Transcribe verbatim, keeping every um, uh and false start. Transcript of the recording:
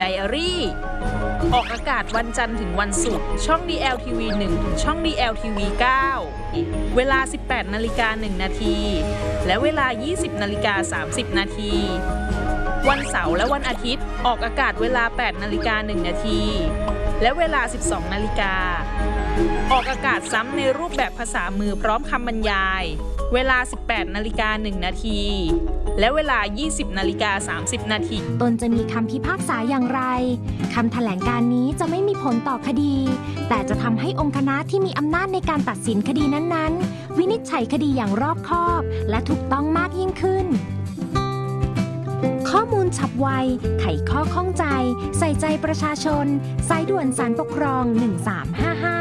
ไดอารี่ออกอากาศวันจันทร์ถึงวันศุกร์ช่อง ดี แอล ที วี หนึ่ง ถึงช่อง ดี แอล ที วี เก้า เวลา สิบแปดนาฬิกาหนึ่งนาทีและเวลา ยี่สิบนาฬิกาสามสิบนาทีวันเสาร์และวันอาทิตย์ออกอากาศเวลา แปดนาฬิกาหนึ่งนาทีและเวลา สิบสองนาฬิกาออกอากาศซ้ำในรูปแบบภาษามือพร้อมคำบรรยายเวลา สิบแปดนาฬิกาหนึ่งนาทีและเวลา ยี่สิบนาฬิกาสามสิบนาทีตนจะมีคำพิพากษาอย่างไรคำแถลงการนี้จะไม่มีผลต่อคดีแต่จะทำให้องค์คณะที่มีอำนาจในการตัดสินคดีนั้นๆวินิจฉัยคดีอย่างรอบคอบและถูกต้องมากยิ่งขึ้นข้อมูลฉับไวไขข้อข้องใจใส่ใจประชาชนสายด่วนศาลปกครองหนึ่งสามห้าห้า